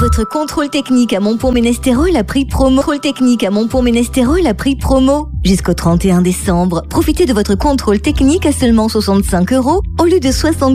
votre contrôle technique à Montpont-Ménestérol à prix promo. Contrôle technique à Montpont-Ménestérol à prix promo. Jusqu'au 31 décembre, profitez de votre contrôle technique à seulement 65 € au lieu de 70